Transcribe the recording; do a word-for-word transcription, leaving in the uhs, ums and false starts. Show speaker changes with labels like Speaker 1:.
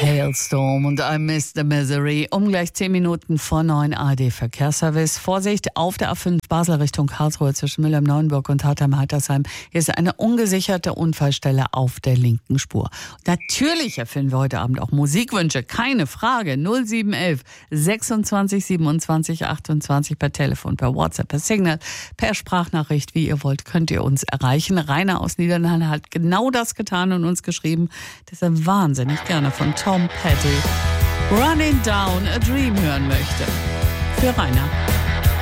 Speaker 1: Hailstorm und I Miss the Misery. Um gleich zehn Minuten vor neun A R D-Verkehrsservice. Vorsicht auf der A fünf Basel Richtung Karlsruhe zwischen Müllheim-Neuenburg und Hartheim-Heitersheim. Hier ist eine ungesicherte Unfallstelle auf der linken Spur. Natürlich erfinden wir heute Abend auch Musikwünsche, keine Frage. null sieben eins eins sechsundzwanzig siebenundzwanzig achtundzwanzig per Telefon, per WhatsApp, per Signal, per Sprachnachricht, wie ihr wollt, könnt ihr uns erreichen. Rainer aus Niederlande hat genau das getan und uns geschrieben, dass er wahnsinnig gerne von Tom Petty Running Down a Dream hören möchte. Für Rainer.